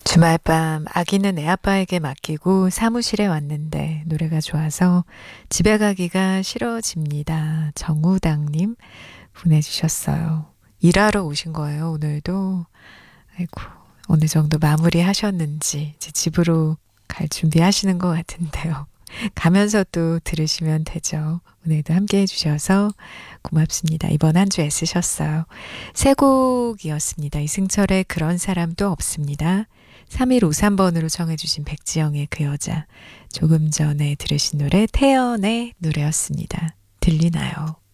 주말밤 아기는 애 아빠에게 맡기고 사무실에 왔는데 노래가 좋아서 집에 가기가 싫어집니다. 정우당님 보내주셨어요. 일하러 오신 거예요, 오늘도. 아이고, 어느 정도 마무리 하셨는지 이제 집으로 갈 준비하시는 것 같은데요. 가면서 또 들으시면 되죠. 오늘도 함께 해주셔서 고맙습니다. 이번 한 주 애쓰셨어요. 세 곡이었습니다. 이승철의 그런 사람도 없습니다. 3153번으로 청해주신 백지영의 그 여자. 조금 전에 들으신 노래 태연의 노래였습니다. 들리나요?